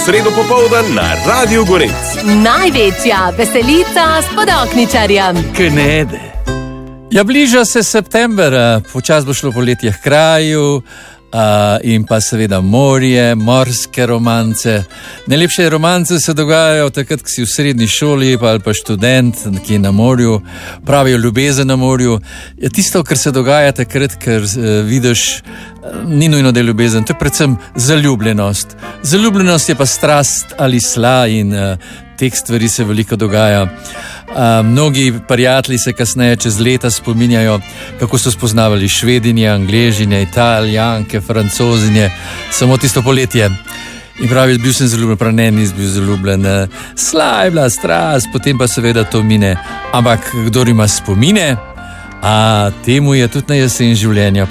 Sredo popoldan na Radiu Gorenc. Največja veselica s Podokničarjem. Knede. Ja, bliža se september, počas bo šlo poletje h kraju in pa seveda morje, morske romance. Najlepše romance se dogajajo takrat, ko si v srednji šoli ali pa študent, ki je na morju, pravijo ljubezen na morju. Je tisto, kar se dogaja takrat, ker vidiš, ni nujno, da je ljubezen, to je predvsem zaljubljenost. Zaljubljenost je pa strast ali sla in teh stvari se veliko dogaja. Mnogi prijatelji se kasneje čez leta spominjajo, kako so spoznavali Švedinje, Angležinje, Italijanke, Francozinje, samo tisto poletje. In pravi, bil sem zaljubljen, prav ne, nisem bil zaljubljen. Sla je bila strast, potem pa seveda to mine. Ampak kdor ima spomine, temu je tudi na jesen življenja